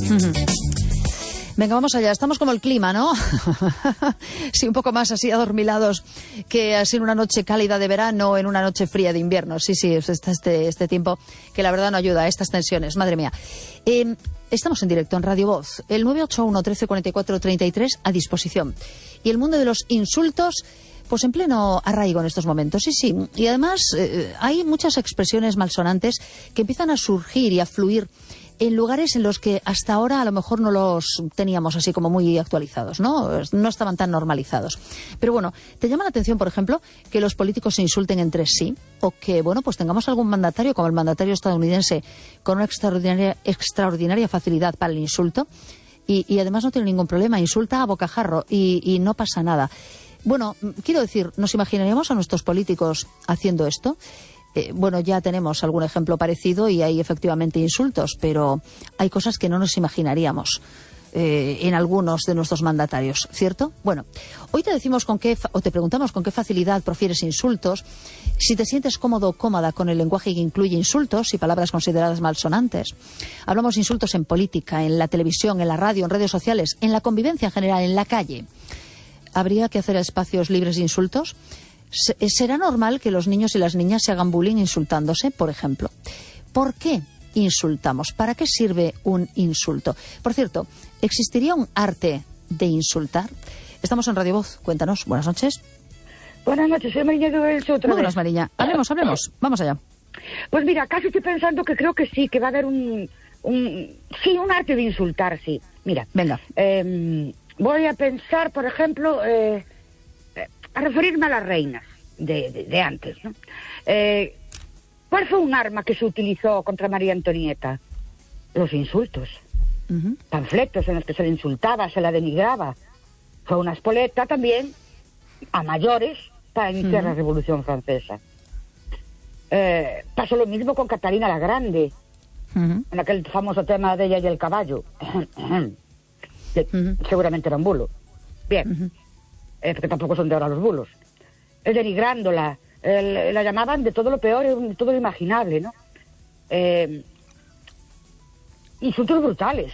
Venga, vamos allá. Estamos como el clima, ¿no? Sí, un poco más así adormilados que así en una noche cálida de verano o en una noche fría de invierno. Sí, está este tiempo que la verdad no ayuda a estas tensiones. Madre mía. Estamos en directo en Radio Voz. El 981 13 44 33 a disposición. Y el mundo de los insultos, pues en pleno arraigo en estos momentos. Sí. Y además hay muchas expresiones malsonantes que empiezan a surgir y a fluir en lugares en los que hasta ahora a lo mejor no los teníamos así como muy actualizados, ¿no? No estaban tan normalizados. Pero bueno, ¿te llama la atención, por ejemplo, que los políticos se insulten entre sí? O que, bueno, pues tengamos algún mandatario, como el mandatario estadounidense, con una extraordinaria facilidad para el insulto y además no tiene ningún problema, insulta a bocajarro y no pasa nada. Bueno, quiero decir, ¿nos imaginaríamos a nuestros políticos haciendo esto? Bueno, ya tenemos algún ejemplo parecido y hay efectivamente insultos, pero hay cosas que no nos imaginaríamos en algunos de nuestros mandatarios, ¿cierto? Bueno, hoy te decimos te preguntamos con qué facilidad profieres insultos, si te sientes cómodo o cómoda con el lenguaje que incluye insultos y palabras consideradas malsonantes. Hablamos de insultos en política, en la televisión, en la radio, en redes sociales, en la convivencia en general, en la calle. ¿Habría que hacer espacios libres de insultos? ¿Será normal que los niños y las niñas se hagan bullying insultándose, por ejemplo? ¿Por qué insultamos? ¿Para qué sirve un insulto? Por cierto, ¿existiría un arte de insultar? Estamos en Radio Voz. Cuéntanos. Buenas noches. Buenas noches, soy Mariña de Elche otra vez. Buenas, Mariña. Hablemos. Vamos allá. Pues mira, casi estoy pensando que creo que sí, que va a haber un arte de insultar, sí. Mira. Venga. Voy a pensar, por ejemplo, a referirme a las reinas de antes, ¿no? ¿Cuál fue un arma que se utilizó contra María Antonieta? Los insultos. Panfletos en los que se le insultaba, se la denigraba. Fue una espoleta también a mayores para iniciar la Revolución Francesa. Pasó lo mismo con Catalina la Grande, en aquel famoso tema de ella y el caballo. Seguramente era un bulo. Bien. Porque tampoco son de ahora los bulos. Denigrándola, la llamaban de todo lo peor, de todo lo imaginable, ¿no? Insultos brutales.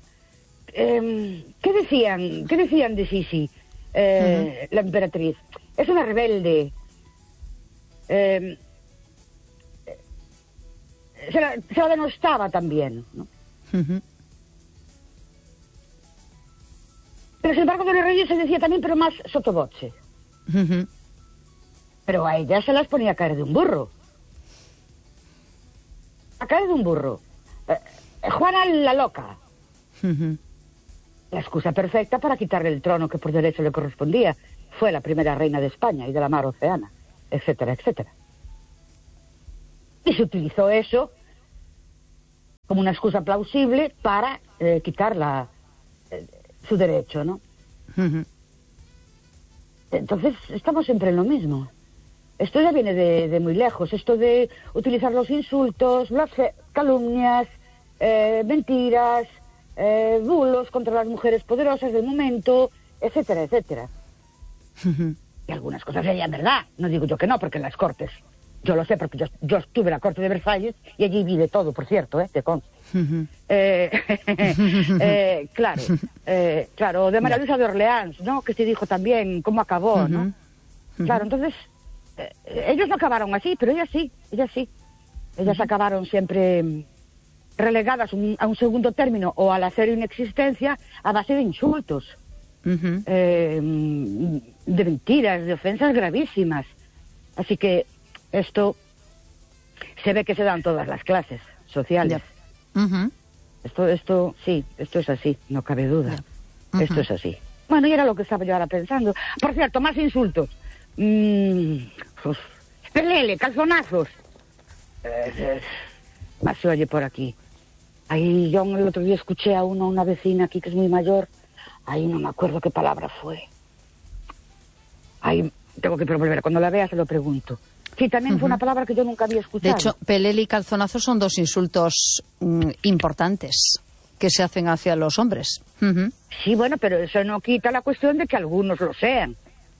¿Qué decían de Sisi, la emperatriz? Es una rebelde. Se la denostaba también, ¿no? Pero sin embargo de los reyes se decía también, pero más sotoboche. Pero a ella se las ponía a caer de un burro. A caer de un burro. Juana la loca. La excusa perfecta para quitarle el trono que por derecho le correspondía. Fue la primera reina de España y de la mar Oceana, etcétera, etcétera. Y se utilizó eso como una excusa plausible para quitarla su derecho, ¿no? Entonces estamos siempre en lo mismo. Esto ya viene de muy lejos, esto de utilizar los insultos, las calumnias, mentiras, bulos contra las mujeres poderosas del momento, etcétera, etcétera. Y algunas cosas serían verdad, no digo yo que no, porque en las cortes, yo lo sé porque yo estuve en la corte de Versalles y allí vi de todo, por cierto, te consta. Claro, de María Luisa de Orleans, ¿no? Que se dijo también cómo acabó, ¿no? Claro, entonces ellos no acabaron así, pero ellas sí. Ellas acabaron siempre relegadas a un segundo término o a la cero inexistencia a base de insultos, de mentiras, de ofensas gravísimas. Así que esto se ve que se da en todas las clases sociales. Esto es así, no cabe duda. Esto es así. Bueno, y era lo que estaba yo ahora pensando. Por cierto, más insultos. Pelele, calzonazos. Más se oye por aquí. Ahí yo el otro día escuché a una vecina aquí que es muy mayor. Ahí no me acuerdo qué palabra fue. Ahí tengo que volver. Cuando la vea se lo pregunto. Sí, también fue una palabra que yo nunca había escuchado. De hecho, pelele y calzonazo son dos insultos importantes que se hacen hacia los hombres. Sí, bueno, pero eso no quita la cuestión de que algunos lo sean.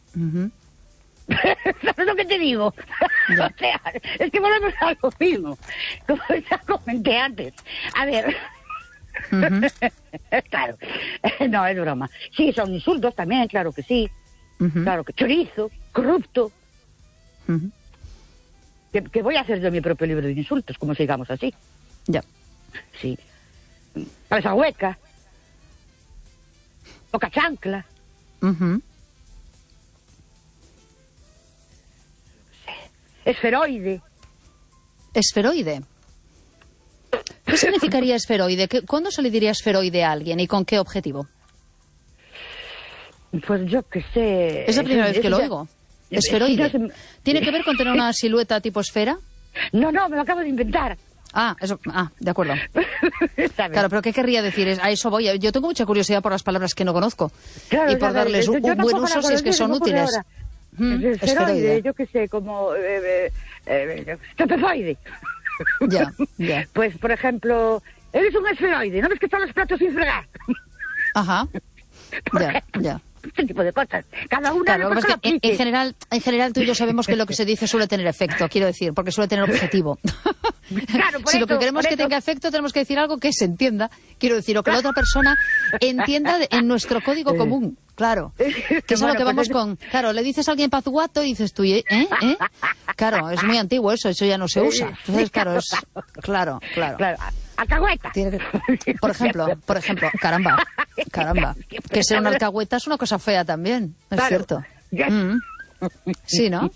¿Sabes lo que te digo? O sea, es que volvemos a lo mismo, como ya comenté antes. A ver, Claro. No, es broma. Sí, son insultos también, claro que sí. Claro que chorizo, corrupto. Que voy a hacer yo mi propio libro de insultos, como sigamos así. Ya. Sí. Cabeza hueca. Boca chancla. Esferoide. Esferoide. ¿Qué significaría esferoide? ¿Cuándo se le diría esferoide a alguien y con qué objetivo? Pues yo qué sé. Es la primera vez que lo oigo. Esferoide. ¿Tiene que ver con tener una silueta tipo esfera? No, me lo acabo de inventar. De acuerdo. Claro, pero ¿qué querría decir? A eso voy. Yo tengo mucha curiosidad por las palabras que no conozco. Claro, y por darles un buen uso si es que son útiles. Esferoide, yo qué sé, como trapezoide. Ya. Pues, por ejemplo, eres un esferoide, ¿no ves que están los platos sin fregar? Ajá. Ya. Este tipo de cosas. Cada una. Claro, es que en general tú y yo sabemos que lo que se dice suele tener efecto, quiero decir, porque suele tener objetivo. Claro, si lo que queremos que tenga efecto, tenemos que decir algo que se entienda, quiero decir, o que la otra persona entienda en nuestro código común. Claro, que es a lo que vamos con... Claro, le dices a alguien pazuato y dices tú, ¿eh? Claro, es muy antiguo eso ya no se usa. Entonces, claro, es... Claro. Alcahueta. Por ejemplo, caramba. Que ser una alcahueta es una cosa fea también, es cierto. Sí, ¿no?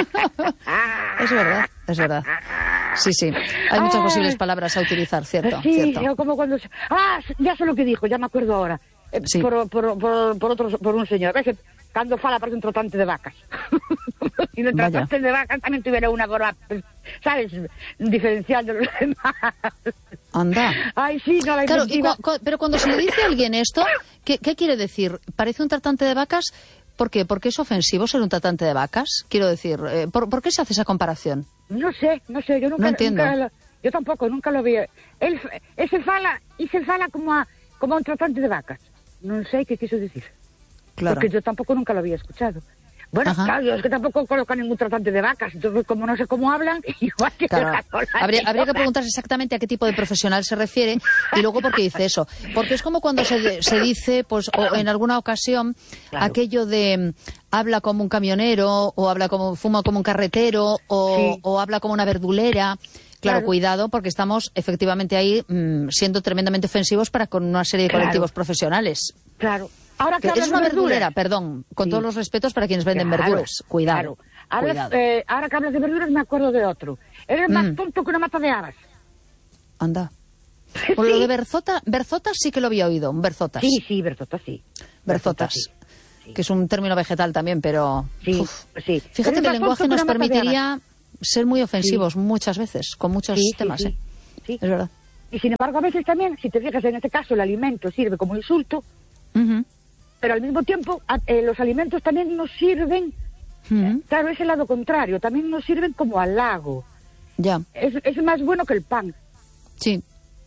Es verdad. Sí. Hay muchas posibles palabras a utilizar, cierto. Sí, yo como cuando... ya sé lo que dijo, ya me acuerdo ahora. Sí. Por un señor. ¿Ves? Cando fala parece un trotante de vacas. Y los trotantes de vacas también tuvieron una forma, ¿sabes? Diferencial de los demás. Anda. Ay, sí, no la inventiva. Claro, pero cuando se le dice a alguien esto, ¿qué quiere decir? ¿Parece un tratante de vacas? ¿Por qué? ¿Porque es ofensivo ser un tratante de vacas? Quiero decir, ¿por qué se hace esa comparación? No sé, yo nunca... No entiendo. Yo tampoco, nunca lo vi. Él se fala como a un tratante de vacas. No sé qué quiso decir. Claro. Porque yo tampoco nunca lo había escuchado. Bueno, claro, es que tampoco coloca ningún tratante de vacas. Entonces, como no sé cómo hablan, igual que... Claro. Habría que preguntarse exactamente a qué tipo de profesional se refiere y luego por qué dice eso. Porque es como cuando se dice, pues, o en alguna ocasión, aquello de habla como un camionero, o fuma como un carretero, o habla como una verdulera. Claro, cuidado, porque estamos efectivamente ahí siendo tremendamente ofensivos para con una serie de colectivos profesionales. Claro. Ahora que es una verdulera, verduras, perdón, con todos los respetos para quienes venden verduras. Cuidado. Ahora que hablas de verduras me acuerdo de otro. Eres más tonto que una mata de habas. Anda. Por lo de berzotas sí que lo había oído, berzotas. Sí, berzotas, sí. Berzotas. Sí. Que es un término vegetal también, pero... Sí. Fíjate que el lenguaje nos permitiría ser muy ofensivos muchas veces, con muchos temas, sí. Es verdad. Y sin embargo, a veces también, si te fijas, en este caso, el alimento sirve como insulto, pero al mismo tiempo los alimentos también nos sirven, claro, es el lado contrario, también nos sirven como halago. Ya. Es más bueno que el pan. Sí.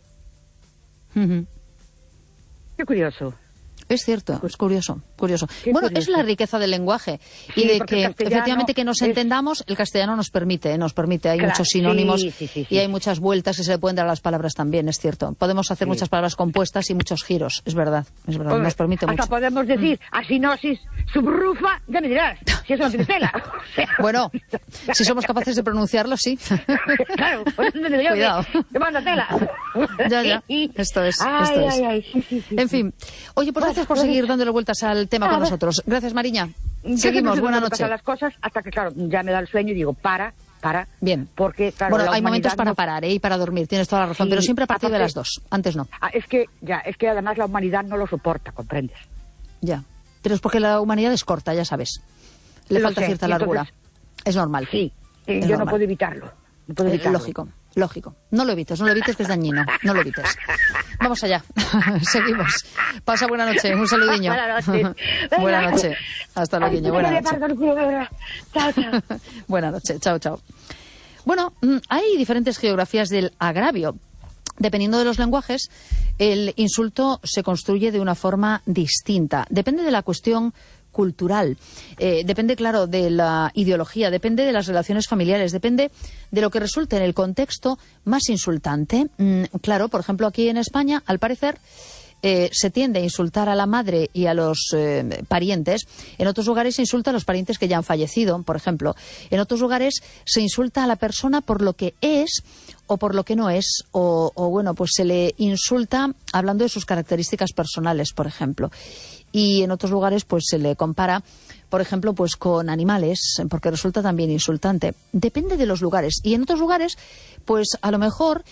Qué curioso. Es cierto, es curioso. Bueno, curioso. es la riqueza del lenguaje y de que efectivamente que nos entendamos, el castellano nos permite, hay muchos sinónimos y hay muchas vueltas que se le pueden dar a las palabras también, es cierto. Podemos hacer muchas palabras compuestas y muchos giros, es verdad, nos permite mucho. Hasta podemos decir asinosis subrufa, ya me dirás, si eso no tiene tela. Bueno, si somos capaces de pronunciarlo, sí. Claro, pues cuidado. Que manda tela. Ya, esto es. Sí. En fin, oye, pues gracias por seguir dándole vueltas al tema con nosotros. Gracias, Mariña. Seguimos, buena noche. Las cosas hasta que, claro, ya me da el sueño y digo, para. Bien. Porque, claro, bueno, hay momentos para parar y para dormir, tienes toda la razón, pero siempre a partir de las 2, antes no. Es que además la humanidad no lo soporta, ¿comprendes? Ya, pero es porque la humanidad es corta, ya sabes. Le falta cierta largura. Es normal. Sí, yo no puedo evitarlo. Lógico. No lo evites, que es dañino. No lo evites. Vamos allá. Seguimos. Pasa buena noche. Un saludiño. Buena noche. Hasta luego. Buena noche. Chao. Buena noche. Chao. Bueno, hay diferentes geografías del agravio. Dependiendo de los lenguajes, el insulto se construye de una forma distinta. Depende de la cuestión cultural, depende, claro, de la ideología, depende de las relaciones familiares, depende de lo que resulte en el contexto más insultante. Claro, por ejemplo, aquí en España, al parecer, se tiende a insultar a la madre y a los parientes. En otros lugares se insulta a los parientes que ya han fallecido, por ejemplo. En otros lugares se insulta a la persona por lo que es o por lo que no es, o bueno, pues se le insulta hablando de sus características personales, por ejemplo. Y en otros lugares pues se le compara, por ejemplo, pues con animales, porque resulta también insultante. Depende de los lugares. Y en otros lugares, pues a lo mejor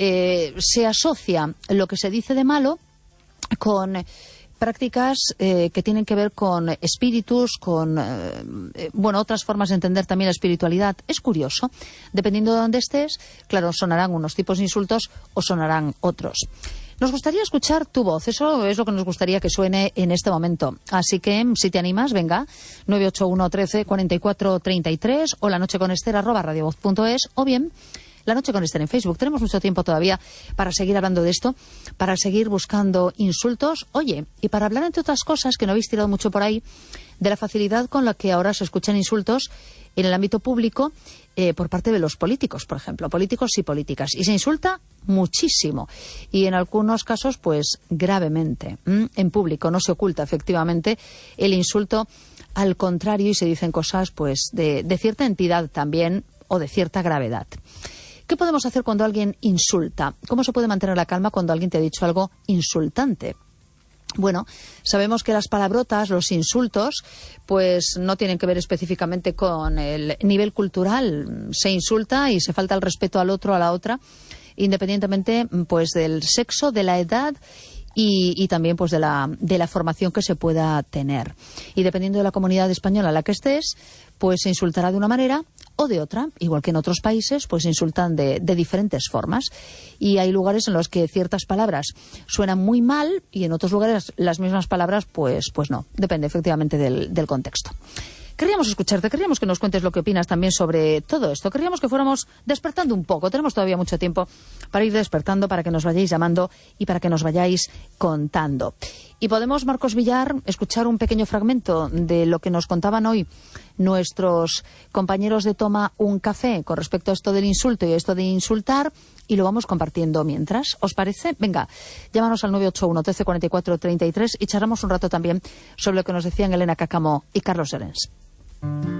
se asocia lo que se dice de malo con prácticas que tienen que ver con espíritus, con otras formas de entender también la espiritualidad. Es curioso. Dependiendo de dónde estés, claro, sonarán unos tipos de insultos o sonarán otros. Nos gustaría escuchar tu voz, eso es lo que nos gustaría que suene en este momento. Así que, si te animas, venga, 981 13 44 33 o lanocheconester@radiovoz.es, o bien La Noche con Esther en Facebook. Tenemos mucho tiempo todavía para seguir hablando de esto, para seguir buscando insultos. Oye, y para hablar, entre otras cosas, que no habéis tirado mucho por ahí, de la facilidad con la que ahora se escuchan insultos en el ámbito público por parte de los políticos, por ejemplo, políticos y políticas. Y se insulta muchísimo. Y en algunos casos, pues, gravemente. En público no se oculta, efectivamente, el insulto. Al contrario, y se dicen cosas, pues, de cierta entidad también, o de cierta gravedad. ¿Qué podemos hacer cuando alguien insulta? ¿Cómo se puede mantener la calma cuando alguien te ha dicho algo insultante? Bueno, sabemos que las palabrotas, los insultos, pues no tienen que ver específicamente con el nivel cultural. Se insulta y se falta el respeto al otro, a la otra, independientemente pues del sexo, de la edad y también pues de la formación que se pueda tener. Y dependiendo de la comunidad española en la que estés, pues se insultará de una manera o de otra, igual que en otros países, pues insultan de diferentes formas. Y hay lugares en los que ciertas palabras suenan muy mal y en otros lugares las mismas palabras, pues no. Depende efectivamente del contexto. Querríamos escucharte, querríamos que nos cuentes lo que opinas también sobre todo esto. Querríamos que fuéramos despertando un poco. Tenemos todavía mucho tiempo para ir despertando, para que nos vayáis llamando y para que nos vayáis contando. Y podemos, Marcos Villar, escuchar un pequeño fragmento de lo que nos contaban hoy nuestros compañeros de Toma un Café con respecto a esto del insulto y a esto de insultar, y lo vamos compartiendo mientras. ¿Os parece? Venga, llámanos al 981 13 44 33 y charlamos un rato también sobre lo que nos decían Elena Cáccamo y Carlos Llorens.